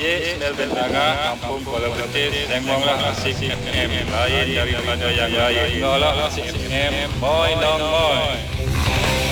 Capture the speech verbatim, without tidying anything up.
Ye Melvin Aga, Kampung Kuala Betis, sembanglah Asik F M, lain daripada yang lain. Dengarlah Asik F M, Boy Dong Boy.